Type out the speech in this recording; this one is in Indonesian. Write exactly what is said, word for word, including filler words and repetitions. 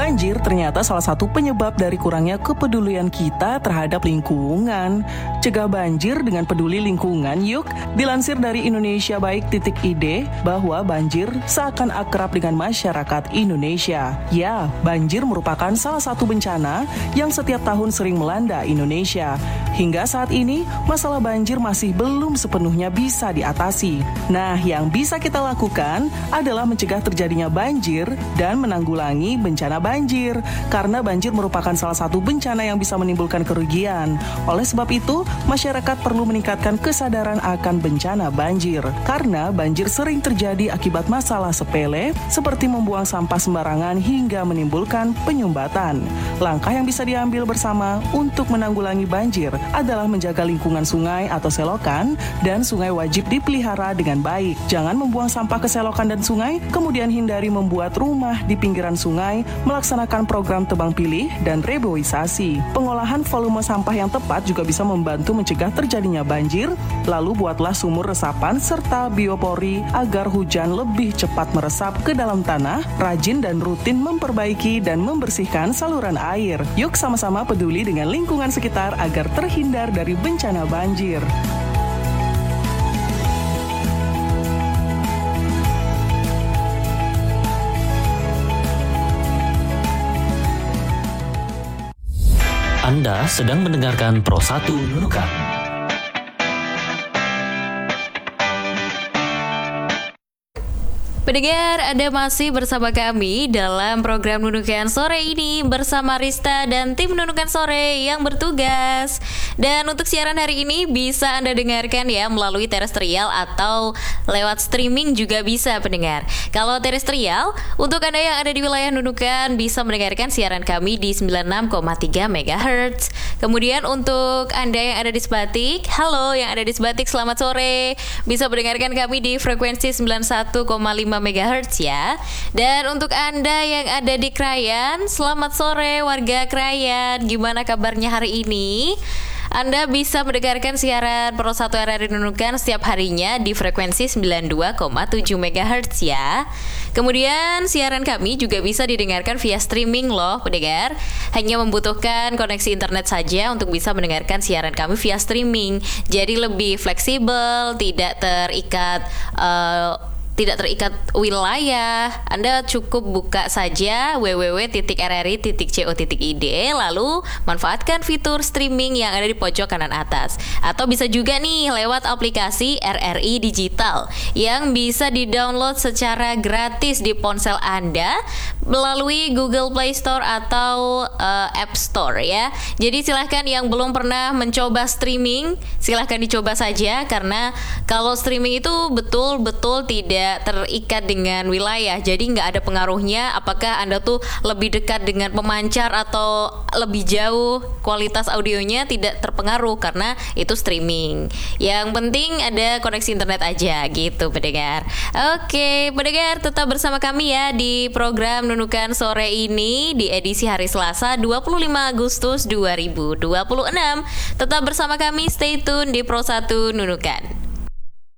Banjir ternyata salah satu penyebab dari kurangnya kepedulian kita terhadap lingkungan. Cegah banjir dengan peduli lingkungan, yuk. Dilansir dari Indonesia Baik titik I D bahwa banjir seakan akrab dengan masyarakat Indonesia. Ya, banjir merupakan salah satu bencana yang setiap tahun sering melanda Indonesia. Hingga saat ini, masalah banjir masih belum sepenuhnya bisa diatasi. Nah, yang bisa kita lakukan adalah mencegah terjadinya banjir dan menanggulangi bencana banjir, karena banjir merupakan salah satu bencana yang bisa menimbulkan kerugian. Oleh sebab itu, masyarakat perlu meningkatkan kesadaran akan bencana banjir, karena banjir sering terjadi akibat masalah sepele seperti membuang sampah sembarangan hingga menimbulkan penyumbatan. Langkah yang bisa diambil bersama untuk menanggulangi banjir adalah menjaga lingkungan sungai atau selokan, dan sungai wajib dipelihara dengan baik. Jangan membuang sampah ke selokan dan sungai, kemudian hindari membuat rumah di pinggiran sungai, melaksanakan program tebang pilih dan reboisasi. Pengolahan volume sampah yang tepat juga bisa membantu mencegah terjadinya banjir. Lalu buatlah sumur resapan serta biopori agar hujan lebih cepat meresap ke dalam tanah. Rajin dan rutin memperbaiki dan membersihkan saluran air. Yuk sama-sama peduli dengan lingkungan sekitar agar terhindar dari bencana banjir. Anda sedang mendengarkan Pro satu Nunukan. Pendengar, Anda masih bersama kami dalam program Nunukan Sore ini bersama Rista dan tim Nunukan Sore yang bertugas. Dan untuk siaran hari ini bisa Anda dengarkan ya melalui terestrial atau lewat streaming juga bisa, pendengar. Kalau terestrial, untuk Anda yang ada di wilayah Nunukan bisa mendengarkan siaran kami di sembilan puluh enam koma tiga megahertz. Kemudian untuk Anda yang ada di Sebatik, halo yang ada di Sebatik, selamat sore. Bisa mendengarkan kami di frekuensi sembilan puluh satu koma lima megahertz ya. Dan untuk Anda yang ada di Krayan, selamat sore warga Krayan. Gimana kabarnya hari ini? Anda bisa mendengarkan siaran Pro satu R R I Nunukan setiap harinya di frekuensi sembilan puluh dua koma tujuh megahertz ya. Kemudian siaran kami juga bisa didengarkan via streaming loh, pendengar. Hanya membutuhkan koneksi internet saja untuk bisa mendengarkan siaran kami via streaming. Jadi lebih fleksibel, tidak terikat uh, tidak terikat wilayah. Anda cukup buka saja w w w titik r r i titik co titik i d, lalu manfaatkan fitur streaming yang ada di pojok kanan atas. Atau bisa juga nih lewat aplikasi R R I Digital yang bisa di-download secara gratis di ponsel Anda melalui Google Play Store atau uh, App Store ya. Jadi silahkan yang belum pernah mencoba streaming, silahkan dicoba saja, karena kalau streaming itu betul-betul tidak terikat dengan wilayah. Jadi nggak ada pengaruhnya apakah Anda tuh lebih dekat dengan pemancar atau lebih jauh, kualitas audionya tidak terpengaruh karena itu streaming. Yang penting ada koneksi internet aja gitu, pendengar. Oke, pendengar, tetap bersama kami ya di program Nunukan Sore ini di edisi hari Selasa dua puluh lima Agustus dua ribu dua puluh enam. Tetap bersama kami, stay tune di Pro satu Nunukan.